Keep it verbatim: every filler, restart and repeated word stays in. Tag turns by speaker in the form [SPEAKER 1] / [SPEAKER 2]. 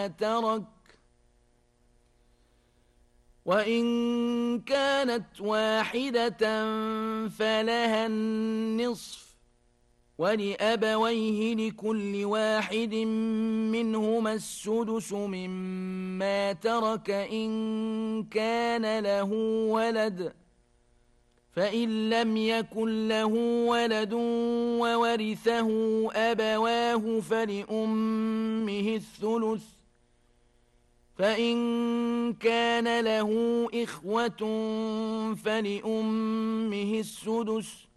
[SPEAKER 1] ما ترك وإن كانت واحدة فلها النصف ولأبويه لكل واحد منهما السدس مما ترك إن كان له ولد فإن لم يكن له ولد وورثه أبواه فلأمه الثلث فإن كان له إخوة فلأمه السدس